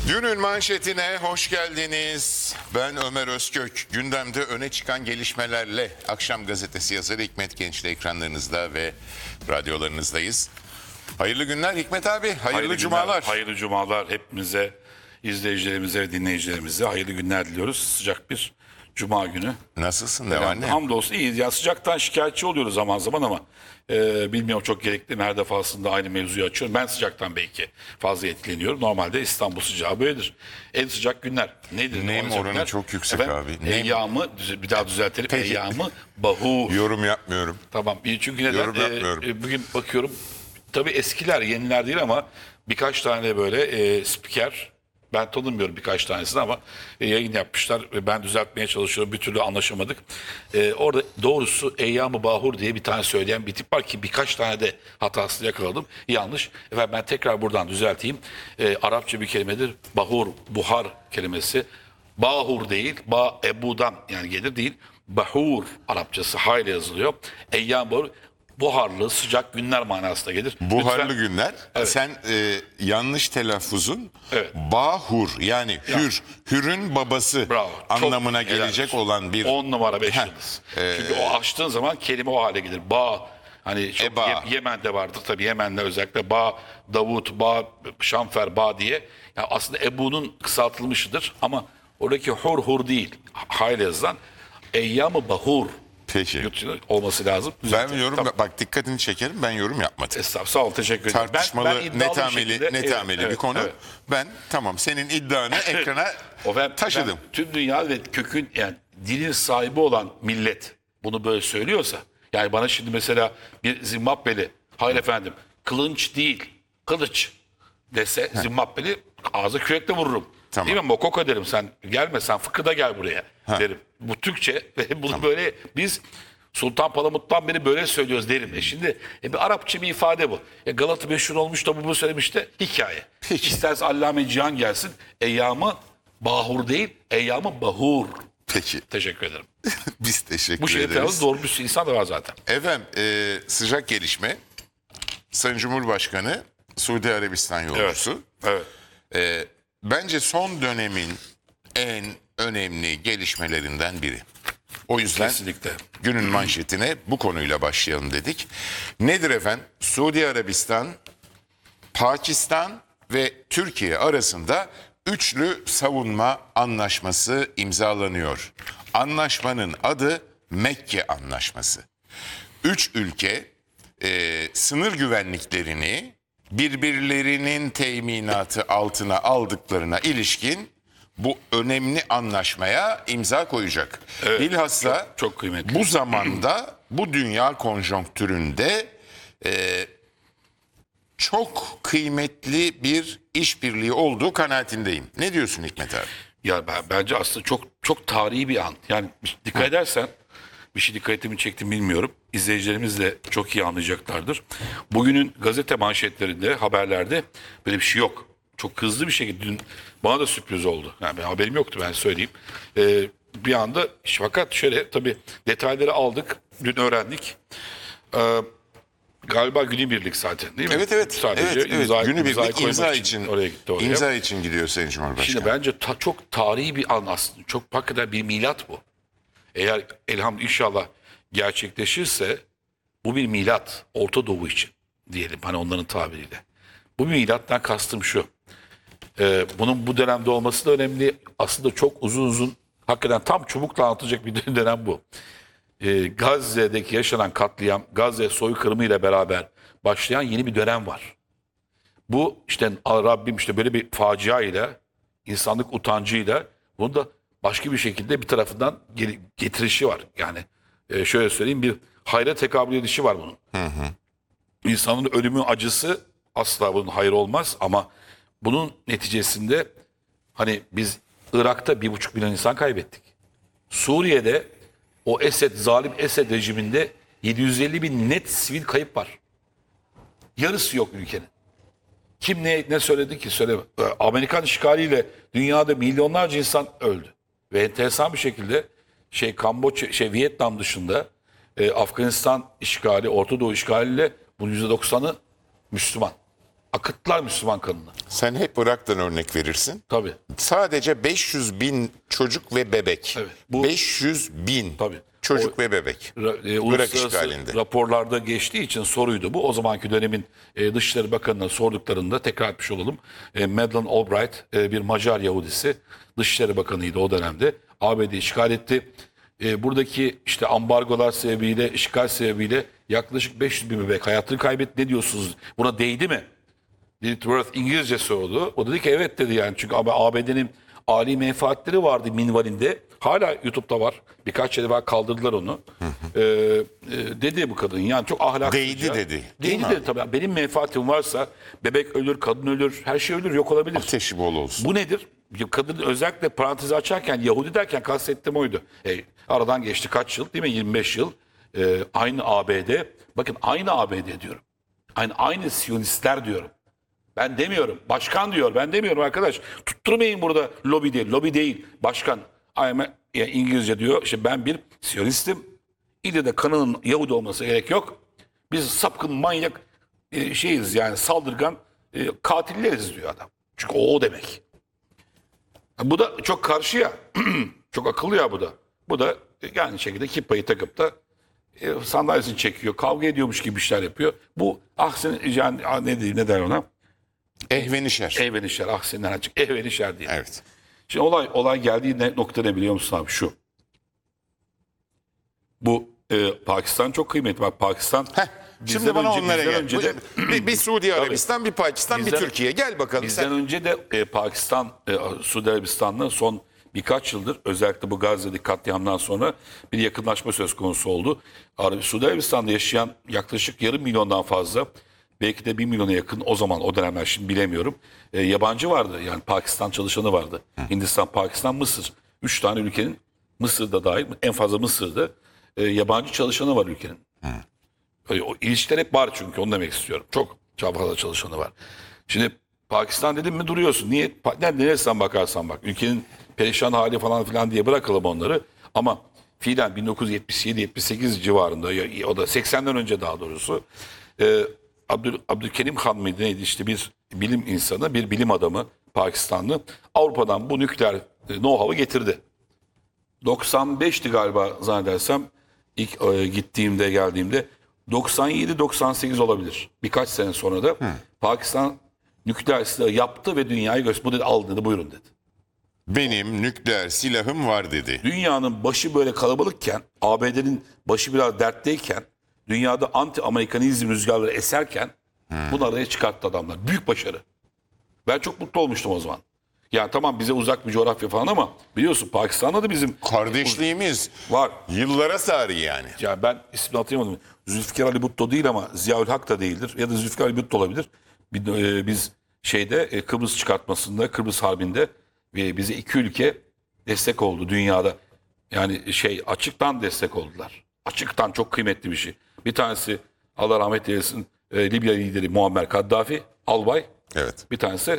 Günün manşetine hoş geldiniz. Ben Ömer Özkök. Gündemde öne çıkan gelişmelerle Akşam Gazetesi yazarı Hikmet Genç'le ekranlarınızda ve radyolarınızdayız. Hayırlı günler Hikmet abi. Hayırlı cumalar. Günler, hayırlı cumalar hepimize, izleyicilerimize ve dinleyicilerimize hayırlı günler diliyoruz. Sıcak bir cuma günü. Nasılsın? Ne var ne? Hamdolsun iyiyiz. Ya sıcaktan şikayetçi oluyoruz zaman zaman ama bilmiyorum, çok gerekli mi, her defasında aynı mevzuyu açıyorum. Ben sıcaktan belki fazla etkileniyorum. Normalde İstanbul sıcağı böyledir. En sıcak günler nedir? Nem oranı çok yüksek abi. Eyyamı, bir daha düzeltelim. Peki. Eyyamı bahur. Yorum yapmıyorum. Tamam. Çünkü neden? Yorum yapmıyorum. Bugün bakıyorum, tabii eskiler, yeniler değil ama birkaç tane böyle spiker, ben tanımıyorum birkaç tanesini ama yayın yapmışlar. Ben düzeltmeye çalışıyorum. Bir türlü anlaşamadık. Orada doğrusu Eyyam-ı Bahur diye bir tane söyleyen bir tip var ki birkaç tane de hatasını yakaladım. Yanlış. Efendim ben tekrar buradan düzelteyim. Arapça bir kelimedir. Bahur, buhar kelimesi. Bahur değil. Ebu'dan yani gelir değil. Bahur Arapçası hayli yazılıyor. Eyyam Bahur. Buharlı, sıcak günler manasına gelir. Buharlı Lütfen, günler. Evet. Sen yanlış telaffuzun Evet. bahur yani hür, hürün babası Bravo. anlamına Çok gelecek helal olsun. olan bir 10 numara 5 yıldız. Çünkü o açtığın zaman kelime o hale gelir. Hani çok Eba. Yemen'de vardır tabii, Yemen'de özellikle Davut, Şamfer, diye. Yani aslında Ebu'nun kısaltılmışıdır ama oradaki hur değil. Hayli yazılan Eyyam-ı Bahur. Peki. Yurtçı olması lazım. Ben yorum Tamam. bak dikkatini çekerim, ben yorum yapmadım. Estağfurullah, sağ ol, teşekkür ederim. Tartışmalı, iddialı netameli, bir şekilde- netameli bir Evet, konu. evet. Ben tamam senin iddianı ekrana Ben taşıdım. tüm dünya ve kökün, yani dilin sahibi olan millet bunu böyle söylüyorsa, yani bana şimdi mesela bir Zimbabweli, hayır efendim kılınç değil kılıç dese, Zimbabweli ağzı kürekle vururum. Tamam. Değil mi? Mokoko derim, sen gelme, sen fıkıda gel buraya derim. Bu Türkçe ve bunu böyle biz Sultan Palamut'tan beri böyle söylüyoruz derim. Şimdi bir Arapça bir ifade bu. Galata meşhur olmuş da bu söylemiş de hikaye. Peki. İsterse Allame Cihan gelsin. Eyyamı Bahur değil, Eyyam-ı Bahur. Peki. Teşekkür ederim. Biz teşekkür Bu şeyi ederiz. falan doğru bir insan da var zaten. Efendim sıcak gelişme. Sayın Cumhurbaşkanı Suudi Arabistan yolcusu. Evet. Bence son dönemin en önemli gelişmelerinden biri. O yüzden Kesinlikle. günün manşetine bu konuyla başlayalım dedik. Nedir efendim? Suudi Arabistan, Pakistan ve Türkiye arasında üçlü savunma anlaşması imzalanıyor. Anlaşmanın adı Mekke Anlaşması. Üç ülke sınır güvenliklerini birbirlerinin teminatı altına aldıklarına ilişkin bu önemli anlaşmaya imza koyacak. Evet, Bilhassa çok kıymetli. bu zamanda, bu dünya konjonktüründe çok kıymetli bir işbirliği olduğu kanaatindeyim. Ne diyorsun Hikmet abi? Ya bence aslında çok tarihi bir an. Yani dikkat edersen, bir şey dikkatimi çekti bilmiyorum. İzleyicilerimiz de çok iyi anlayacaklardır. Bugünün gazete manşetlerinde, haberlerde böyle bir şey yok. Çok hızlı bir şekilde dün bana da sürpriz oldu. Yani benim haberim yoktu, ben söyleyeyim. Bir anda, fakat şöyle tabii detayları aldık, dün öğrendik. Galiba günübirlik zaten değil mi? Evet. Sadece evet. Günübirlik koymak imza için oraya gitti oraya. imza için gidiyor Sayın Cumhurbaşkanı. Şimdi bence çok tarihi bir an aslında. Çok hakikaten bir milat bu. Eğer elhamdülillah inşallah gerçekleşirse bu bir milat. Orta Doğu için diyelim, hani onların tabiriyle. Bu bir milattan kastım şu. Bunun bu dönemde olması da önemli. Aslında çok uzun hakikaten tam çubukla anlatacak bir dönem bu. Gazze'deki yaşanan katliam, Gazze soykırımı ile beraber başlayan yeni bir dönem var. Bu işte Rabbim işte böyle bir facia ile, insanlık utancıyla bunu da başka bir şekilde bir tarafından getirişi var. Yani şöyle söyleyeyim, bir hayra tekabül edişi var bunun. İnsanın ölümü acısı asla bunun hayır olmaz ama bunun neticesinde hani biz Irak'ta 1,5 milyon insan kaybettik. Suriye'de o zalim Esed rejiminde 750 bin net sivil kayıp var. Yarısı yok ülkenin. Kim ne söyledi ki söyleme. Amerikan işgaliyle dünyada milyonlarca insan öldü. Ve enteresan bir şekilde Kamboçya, Vietnam dışında Afganistan işgali, Orta Doğu işgaliyle bunun %90'ı Müslüman. Akıttılar Müslüman kanını. Sen hep Irak'tan örnek verirsin. Tabii. Sadece 500 bin çocuk ve bebek. Evet, bu- 500 bin Tabii. çocuk ve bebek. Irak Uluslararası işgalinde. raporlarda geçtiği için soruydu bu. O zamanki dönemin Dışişleri Bakanı'na sorduklarında tekrar etmiş olalım. Madeleine Albright bir Macar Yahudisi Dışişleri Bakanı'ydı o dönemde. ABD işgal etti. Buradaki işte ambargolar sebebiyle, işgal sebebiyle yaklaşık 500 bin bebek hayatını kaybetti. Ne diyorsunuz? Buna değdi mi? Dilworth İngilizce sordu. O dedi ki evet dedi yani. Çünkü ABD'nin âli menfaatleri vardı minvalinde. Hala YouTube'da var. Birkaç yerde var kaldırdılar onu. Dedi bu kadın yani çok ahlaksızca. Değdi dedi, değil Değdi mi? dedi tabii. Benim menfaatim varsa bebek ölür, kadın ölür, her şey ölür, yok olabilir. Ateşi bol olsun. Bu nedir? Kadın özellikle parantezi açarken Yahudi derken kastettiğim oydu. Aradan geçti kaç yıl değil mi? 25 yıl. Aynı ABD. Bakın aynı ABD diyorum. Aynı Siyonistler diyorum. Ben demiyorum. Başkan diyor. Ben demiyorum arkadaş. Tutturmayın burada lobi değil. Lobi değil. Başkan. Yani İngilizce diyor. İşte ben bir Siyonistim. İlle de kanının Yahudi olması gerek yok. Biz sapkın, manyak şeyiz yani saldırgan katilleriz diyor adam. Çünkü o demek. Bu da çok karşı ya. Çok akıllı ya bu da. Bu da yani şekilde kippayı takıp da sandalyesini çekiyor. Kavga ediyormuş gibi işler yapıyor. Bu yani ne diyeyim ne der ona? Ehvenişer. Ehvenişer. Ahseninden açık. Ehvenişer diye. Evet. Şimdi olay geldiği nokta ne biliyor musun abi? Şu. Bu Pakistan çok kıymetli. Bak Pakistan Şimdi bana onlara bizden gel. önce de Bir Suudi Arabistan, bir Pakistan, bir Bizden- Türkiye. Gel bakalım bizden sen. önce de Pakistan, Suudi Arabistan'la son birkaç yıldır özellikle bu Gazze'deki katliamdan sonra bir yakınlaşma söz konusu oldu. Suudi Arabistan'da yaşayan yaklaşık yarım milyondan fazla belki de 1 milyona yakın o zaman o dönemler şimdi bilemiyorum. Yabancı vardı yani Pakistan çalışanı vardı. Hindistan, Pakistan, Mısır. 3 tane ülkenin Mısır'da dahil en fazla Mısır'da yabancı çalışanı var ülkenin. O ilişkiler hep var çünkü onu demek istiyorum. Çok fazla çalışanı var. Şimdi Pakistan dedim mi duruyorsun. Niye? Neresinden bakarsan bak. Ülkenin perişan hali falan filan diye bırakalım onları. Ama fiilen 1977-78 civarında o da 80'den önce daha doğrusu Abdülkerim Han mıydı neydi işte bir bilim insanı, bir bilim adamı Pakistanlı Avrupa'dan bu nükleer know-how'ı getirdi. 95'ti galiba zannedersem ilk geldiğimde 97-98 olabilir. Birkaç sene sonra da Pakistan nükleer silahı yaptı ve dünyayı gösterdi. Bu dedi al dedi buyurun dedi. Benim nükleer silahım var dedi. Dünyanın başı böyle kalabalıkken, ABD'nin başı biraz dertteyken, dünyada anti-Amerikanizm rüzgarları eserken bunu araya çıkarttı adamlar. Büyük başarı. Ben çok mutlu olmuştum o zaman. Yani tamam bize uzak bir coğrafya falan ama biliyorsun Pakistan'da da bizim Kardeşliğimiz var. yıllara sarı yani. Ya ben ismini hatırlayamadım. Zülfikar Ali Bhutto değil ama Ziaül Hak da değildir. Ya da Zülfikar Ali Bhutto olabilir. Biz Kıbrıs çıkartmasında, Kıbrıs Harbi'nde bize iki ülke destek oldu dünyada. Yani açıktan destek oldular. Açıktan çok kıymetli bir şey. Bir tanesi Allah rahmet eylesin Libya lideri Muammer Kaddafi, albay. Evet. Bir tanesi